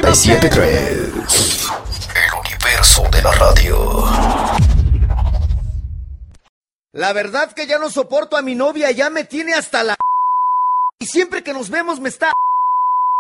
97.3. El universo de la radio. La verdad que ya no soporto a mi novia, ya me tiene hasta la... Y siempre que nos vemos me está